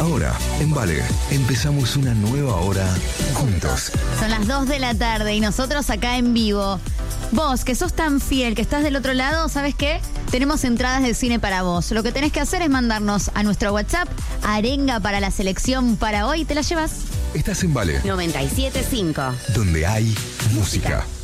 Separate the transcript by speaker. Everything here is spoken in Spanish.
Speaker 1: Ahora, en Vale, empezamos una nueva hora juntos.
Speaker 2: Son las 2 de la tarde y nosotros acá en vivo. Vos, que sos tan fiel, que estás del otro lado, ¿sabes qué? Tenemos entradas de cine para vos. Lo que tenés que hacer es mandarnos a nuestro WhatsApp arenga para la selección para hoy. ¿Te la llevas?
Speaker 1: Estás en Vale,
Speaker 3: 97.5.
Speaker 1: donde hay música.